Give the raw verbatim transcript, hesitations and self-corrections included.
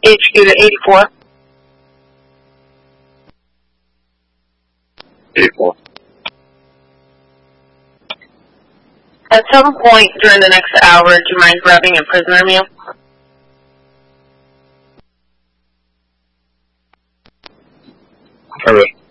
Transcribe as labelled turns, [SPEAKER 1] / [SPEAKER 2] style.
[SPEAKER 1] H Q to eighty-four.
[SPEAKER 2] eighty-four.
[SPEAKER 1] At some point during the next hour, do you mind grabbing a prisoner meal?
[SPEAKER 2] Alright.